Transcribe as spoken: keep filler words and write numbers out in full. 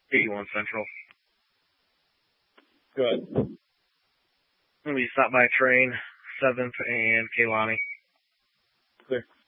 eighty-one Central. Good. We stopped by train, seventh and Kaylani. Clear.